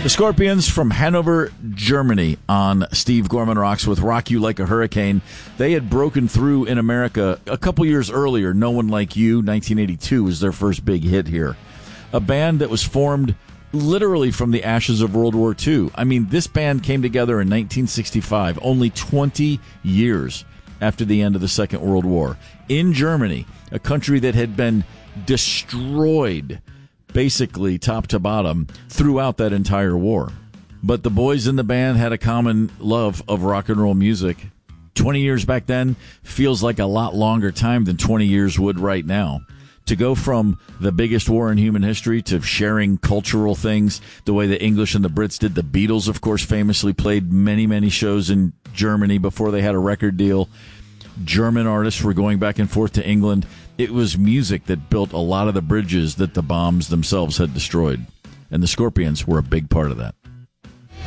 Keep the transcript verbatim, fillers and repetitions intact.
The Scorpions from Hanover, Germany on Steve Gorman Rocks with Rock You Like a Hurricane. They had broken through in America a couple years earlier. No One Like You, nineteen eighty-two, was their first big hit here. A band that was formed literally from the ashes of World War Two. I mean, this band came together in nineteen sixty-five, only twenty years after the end of the Second World War. In Germany, a country that had been destroyed basically top to bottom throughout that entire war. But the boys in the band had a common love of rock and roll music. twenty years back then feels like a lot longer time than twenty years would right now. To go from the biggest war in human history to sharing cultural things the way the English and the Brits did. The Beatles, of course, famously played many, many shows in Germany before they had a record deal. German artists were going back and forth to England. It was music that built a lot of the bridges that the bombs themselves had destroyed. And the Scorpions were a big part of that.